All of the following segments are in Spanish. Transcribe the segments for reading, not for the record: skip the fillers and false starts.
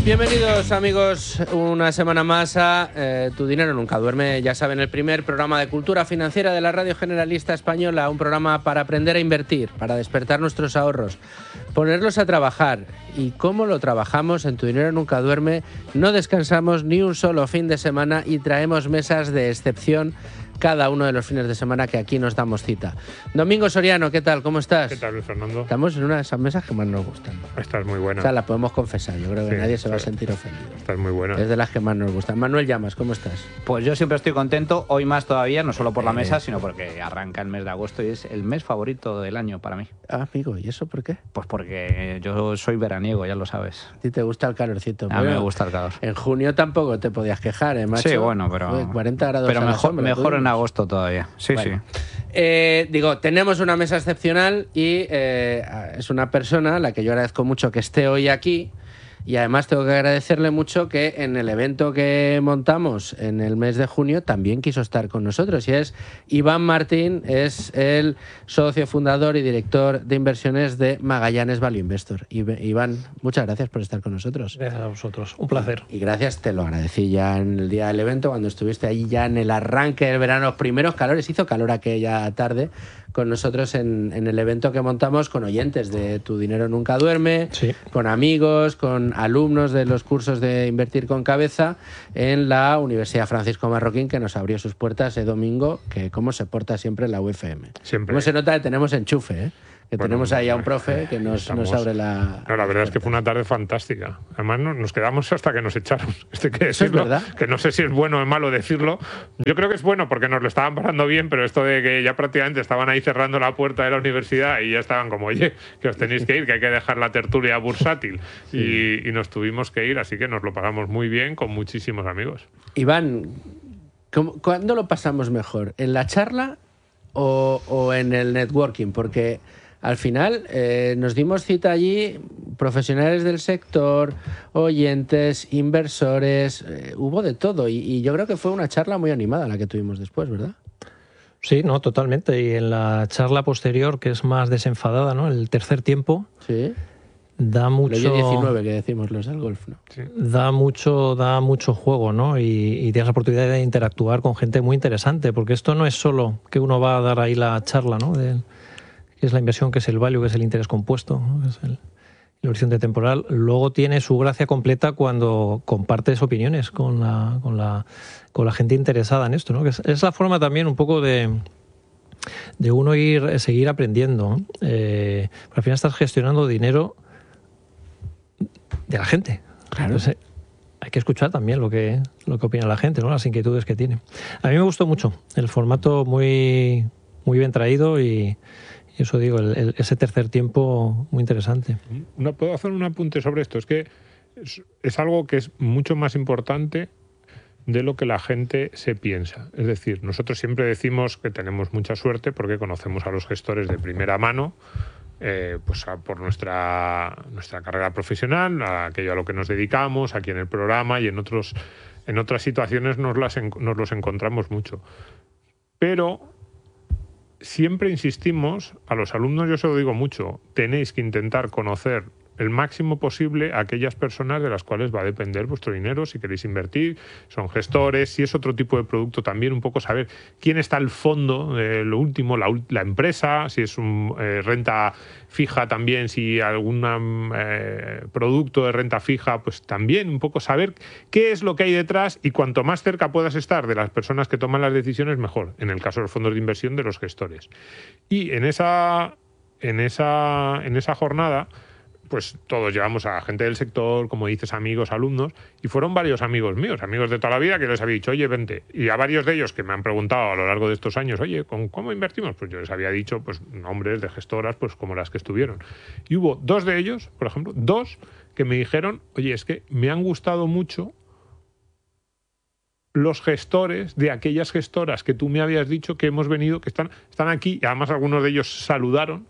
Bienvenidos amigos una semana más a Tu Dinero Nunca Duerme. Ya saben, el primer programa de cultura financiera de la Radio Generalista Española. Un programa para aprender a invertir, para despertar nuestros ahorros, ponerlos a trabajar. Y cómo lo trabajamos en Tu Dinero Nunca Duerme. No descansamos ni un solo fin de semana y traemos mesas de excepción cada uno de los fines de semana que aquí nos damos cita. Domingo Soriano, ¿qué tal? ¿Cómo estás? ¿Qué tal, Luis Fernando? Estamos en una de esas mesas que más nos gustan. Estás muy buena. O sea, la podemos confesar. Yo creo que nadie se va a sentir ofendido. Estás muy buena. Es de las que más nos gustan. Manuel Llamas, ¿cómo estás? Pues yo siempre estoy contento, hoy más todavía, no solo por la mesa, sino porque arranca el mes de agosto y es el mes favorito del año para mí. Ah, amigo, ¿y eso por qué? Pues porque yo soy veraniego, ya lo sabes. A ti te gusta el calorcito. A mí me gusta el calor. En junio tampoco te podías quejar, ¿eh, macho? Sí, bueno, pero... 40 grados pero a la mejor, sombra, mejor en agosto todavía. Sí, bueno. sí. Digo, tenemos una mesa excepcional y es una persona a la que yo agradezco mucho que esté hoy aquí. Y además tengo que agradecerle mucho que en el evento que montamos en el mes de junio también quiso estar con nosotros. Y es Iván Martín, es el socio fundador y director de inversiones de Magallanes Value Investor. Iván, muchas gracias por estar con nosotros. Gracias a vosotros, un placer. Y gracias, te lo agradecí ya en el día del evento, cuando estuviste ahí ya en el arranque del verano, los primeros calores. Hizo calor aquella tarde con nosotros en el evento que montamos con oyentes de Tu Dinero Nunca Duerme, sí, con amigos, con alumnos de los cursos de Invertir con Cabeza en la Universidad Francisco Marroquín, que nos abrió sus puertas ese domingo, que cómo se porta siempre la UFM. Siempre. Cómo se nota que tenemos enchufe, ¿eh? Que bueno, tenemos ahí a un profe que nos abre la... No, la verdad es que fue una tarde fantástica. Además, nos quedamos hasta que nos echaron. Hay que decirlo, es verdad. Que no sé si es bueno o malo decirlo. Yo creo que es bueno porque nos lo estaban pasando bien, pero esto de que ya prácticamente estaban ahí cerrando la puerta de la universidad y ya estaban como, oye, que os tenéis que ir, que hay que dejar la tertulia bursátil. Sí. Y nos tuvimos que ir, así que nos lo pasamos muy bien con muchísimos amigos. Iván, ¿cuándo lo pasamos mejor? ¿En la charla o en el networking? Porque... al final nos dimos cita allí, profesionales del sector, oyentes, inversores, hubo de todo y yo creo que fue una charla muy animada la que tuvimos después, ¿verdad? Sí, no, totalmente. Y en la charla posterior, que es más desenfadada, ¿no? El tercer tiempo, sí, da mucho... Lo 19 que decimos los del golf, ¿no? Sí. Da mucho juego, ¿no? Y tienes la oportunidad de interactuar con gente muy interesante, porque esto no es solo que uno va a dar ahí la charla, ¿no? Que es la inversión, que es el value, que es el interés compuesto, ¿no? Que es el horizonte temporal. Luego tiene su gracia completa cuando compartes opiniones con la gente interesada en esto, ¿no? Que es la forma también un poco de uno seguir aprendiendo, ¿no? Al final estás gestionando dinero de la gente. Claro. Entonces, hay que escuchar también lo que opina la gente, ¿no? Las inquietudes que tiene. A mí me gustó mucho el formato, muy, muy bien traído y eso digo, ese tercer tiempo muy interesante. No puedo hacer un apunte sobre esto. Es que es algo que es mucho más importante de lo que la gente se piensa. Es decir, nosotros siempre decimos que tenemos mucha suerte porque conocemos a los gestores de primera mano, pues por nuestra carrera profesional, a aquello a lo que nos dedicamos, aquí en el programa y en otras situaciones nos los encontramos mucho. Pero siempre insistimos, a los alumnos yo se lo digo mucho, tenéis que intentar conocer el máximo posible a aquellas personas de las cuales va a depender vuestro dinero, si queréis invertir, son gestores, si es otro tipo de producto también, un poco saber quién está al fondo, lo último, la empresa, si es renta fija también, si algún producto de renta fija, pues también un poco saber qué es lo que hay detrás y cuanto más cerca puedas estar de las personas que toman las decisiones, mejor, en el caso de los fondos de inversión, de los gestores. Y en esa jornada, pues todos llevamos a gente del sector, como dices, amigos, alumnos, y fueron varios amigos míos, amigos de toda la vida, que les había dicho, oye, vente. Y a varios de ellos que me han preguntado a lo largo de estos años, oye, ¿cómo invertimos? Pues yo les había dicho, pues, nombres de gestoras, pues como las que estuvieron. Y hubo dos de ellos, por ejemplo, que me dijeron, oye, es que me han gustado mucho los gestores de aquellas gestoras que tú me habías dicho que hemos venido, que están aquí, y además algunos de ellos saludaron.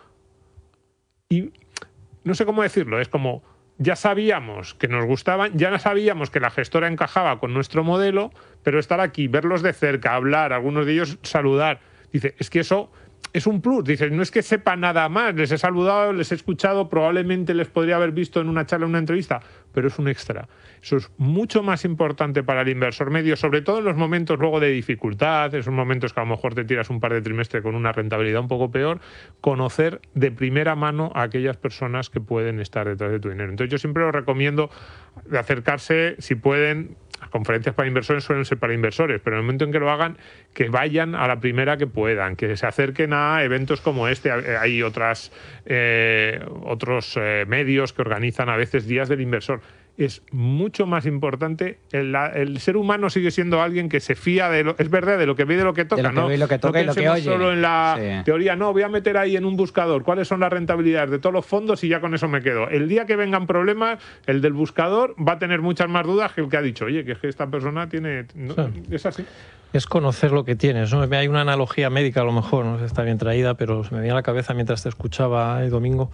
Y no sé cómo decirlo, es como, ya sabíamos que nos gustaban, ya sabíamos que la gestora encajaba con nuestro modelo, pero estar aquí, verlos de cerca, hablar, algunos de ellos saludar, dice, es que eso es un plus. Dices, no es que sepa nada más, les he saludado, les he escuchado, probablemente les podría haber visto en una charla, en una entrevista, pero es un extra. Eso es mucho más importante para el inversor medio, sobre todo en los momentos luego de dificultad, esos momentos que a lo mejor te tiras un par de trimestres con una rentabilidad un poco peor, conocer de primera mano a aquellas personas que pueden estar detrás de tu dinero. Entonces yo siempre os recomiendo de acercarse, si pueden. Las conferencias para inversores suelen ser para inversores, pero en el momento en que lo hagan, que vayan a la primera que puedan, que se acerquen a eventos como este. Hay otros medios que organizan a veces días del inversor. Es mucho más importante. El ser humano sigue siendo alguien que se fía es verdad, de lo que ve y de lo que toca. De lo que ve y lo que toca y lo que oye. Solo en la teoría, no, voy a meter ahí en un buscador cuáles son las rentabilidades de todos los fondos y ya con eso me quedo. El día que vengan problemas, el del buscador va a tener muchas más dudas que el que ha dicho, oye, que es que esta persona tiene... No, es así. Es conocer lo que tienes, ¿no? Hay una analogía médica, a lo mejor, no sé si está bien traída, pero se me venía a la cabeza mientras te escuchaba el domingo.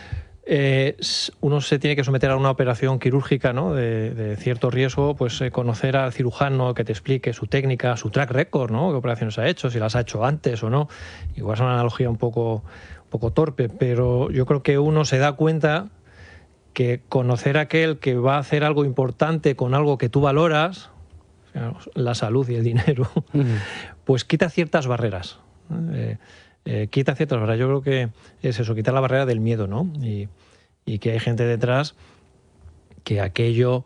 Uno se tiene que someter a una operación quirúrgica, ¿no? de cierto riesgo, pues conocer al cirujano que te explique su técnica, su track record, ¿no? Qué operaciones ha hecho, si las ha hecho antes o no. Igual es una analogía un poco torpe, pero yo creo que uno se da cuenta que conocer a aquel que va a hacer algo importante con algo que tú valoras, la salud y el dinero, pues quita ciertas barreras. Quita ciertas barreras. Yo creo que es eso, quitar la barrera del miedo, ¿no? Y que hay gente detrás que aquello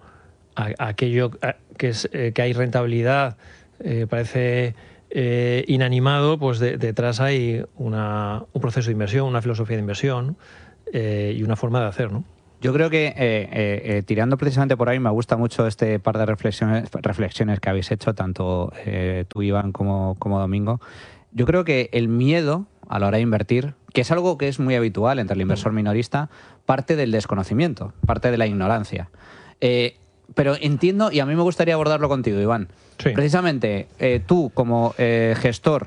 que hay rentabilidad parece inanimado, pues detrás hay un proceso de inversión, una filosofía de inversión y una forma de hacer, ¿no? Yo creo que tirando precisamente por ahí, me gusta mucho este par de reflexiones que habéis hecho, tanto tú, Iván, como Domingo. Yo creo que el miedo a la hora de invertir, que es algo que es muy habitual entre el inversor minorista, parte del desconocimiento, parte de la ignorancia. Pero entiendo, y a mí me gustaría abordarlo contigo, Iván. Sí. Precisamente, tú como gestor,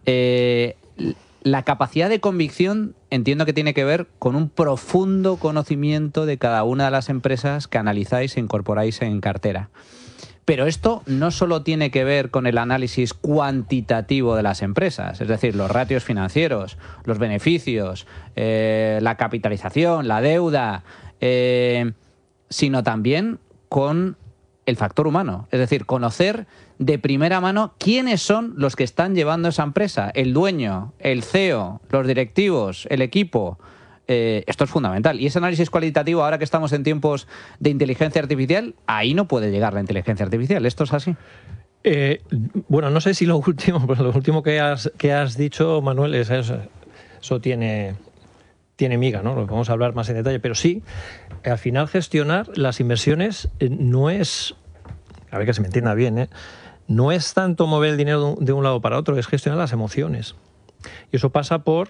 la capacidad de convicción entiendo que tiene que ver con un profundo conocimiento de cada una de las empresas que analizáis e incorporáis en cartera. Pero esto no solo tiene que ver con el análisis cuantitativo de las empresas, es decir, los ratios financieros, los beneficios, la capitalización, la deuda, sino también con el factor humano. Es decir, conocer de primera mano quiénes son los que están llevando esa empresa, el dueño, el CEO, los directivos, el equipo. Esto es fundamental. Y ese análisis cualitativo, ahora que estamos en tiempos de inteligencia artificial, ahí no puede llegar la inteligencia artificial. ¿Esto es así? Bueno, no sé si lo último que has dicho, Manuel, eso tiene miga, ¿no? Lo que vamos a hablar más en detalle. Pero sí, al final gestionar las inversiones no es, a ver que se me entienda bien, no es tanto mover el dinero de un lado para otro, es gestionar las emociones. Y eso pasa por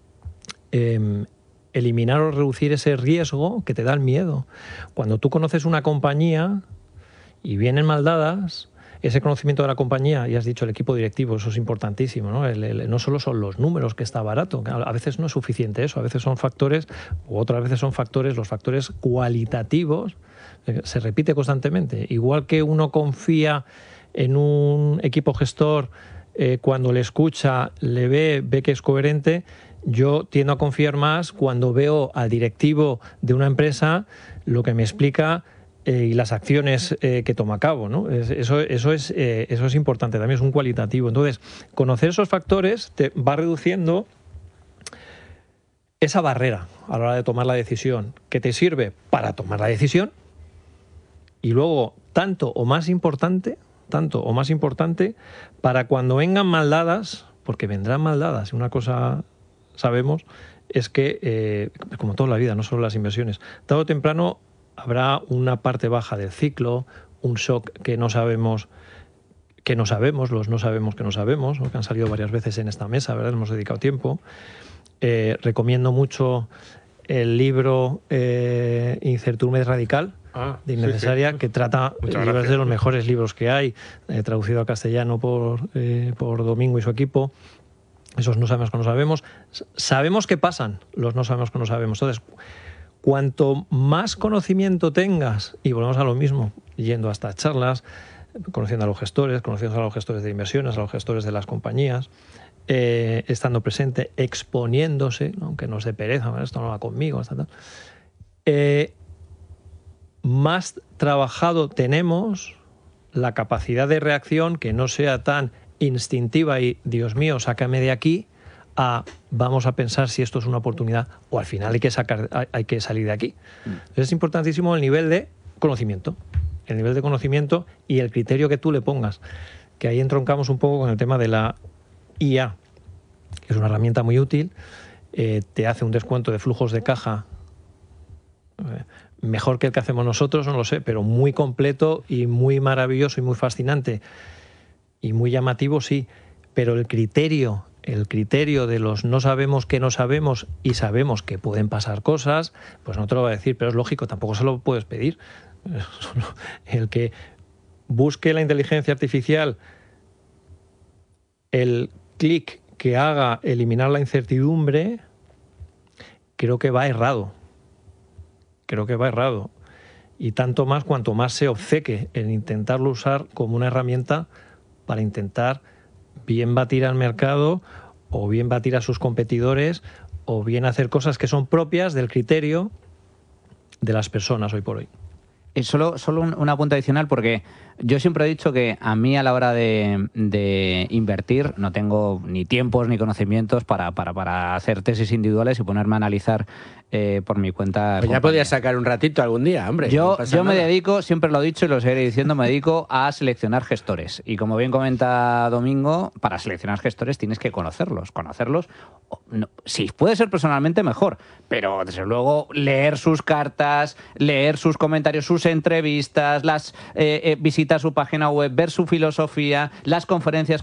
eliminar o reducir ese riesgo que te da el miedo. Cuando tú conoces una compañía y vienen mal dadas, ese conocimiento de la compañía, y has dicho el equipo directivo, eso es importantísimo, ¿no? No solo son los números, que está barato, a veces no es suficiente eso, a veces son factores, u otras veces son factores, los factores cualitativos, se repite constantemente. Igual que uno confía en un equipo gestor, cuando le escucha, le ve que es coherente. Yo tiendo a confiar más cuando veo al directivo de una empresa lo que me explica y las acciones que toma a cabo, ¿no? Eso es importante, también es un cualitativo. Entonces, conocer esos factores te va reduciendo esa barrera a la hora de tomar la decisión, que te sirve para tomar la decisión y luego tanto o más importante para cuando vengan mal dadas, porque vendrán mal dadas, una cosa sabemos es que, como toda la vida, no solo las inversiones, tarde o temprano habrá una parte baja del ciclo, un shock que no sabemos, que no sabemos, ¿no? Que han salido varias veces en esta mesa, ¿verdad? Hemos dedicado tiempo. Recomiendo mucho el libro Incertidumbre Radical, de Innecesaria, sí. Que trata de los mejores libros que hay, traducido al castellano por Domingo y su equipo. Esos no sabemos que no sabemos. Sabemos que pasan los no sabemos que no sabemos. Entonces, cuanto más conocimiento tengas, y volvemos a lo mismo, yendo a estas charlas, conociendo a los gestores de inversiones, a los gestores de las compañías, estando presente, exponiéndose, ¿no? Aunque nos dé pereza, bueno, esto no va conmigo, tal. Más trabajado tenemos la capacidad de reacción, que no sea tan instintiva y, Dios mío, sácame de aquí, a vamos a pensar si esto es una oportunidad o al final hay que salir de aquí. Entonces es importantísimo el nivel de conocimiento. El nivel de conocimiento y el criterio que tú le pongas. Que ahí entroncamos un poco con el tema de la IA, que es una herramienta muy útil. Te hace un descuento de flujos de caja mejor que el que hacemos nosotros, no lo sé, pero muy completo y muy maravilloso y muy fascinante. Y muy llamativo, sí. Pero el criterio de los no sabemos que no sabemos y sabemos que pueden pasar cosas, pues no te lo voy a decir, pero es lógico, tampoco se lo puedes pedir. El que busque la inteligencia artificial el clic que haga eliminar la incertidumbre, creo que va errado. Y tanto más cuanto más se obceque en intentarlo usar como una herramienta para intentar bien batir al mercado o bien batir a sus competidores o bien hacer cosas que son propias del criterio de las personas hoy por hoy. Solo un apunte adicional, porque yo siempre he dicho que a mí a la hora de invertir no tengo ni tiempos ni conocimientos para hacer tesis individuales y ponerme a analizar por mi cuenta. Pues ya podías sacar un ratito algún día, hombre. Yo no me dedico, siempre lo he dicho y lo seguiré diciendo, me dedico a seleccionar gestores. Y como bien comenta Domingo, para seleccionar gestores tienes que conocerlos. No, si puede ser personalmente, mejor. Pero desde luego leer sus cartas, leer sus comentarios, sus entrevistas, visitar su página web, ver su filosofía, las conferencias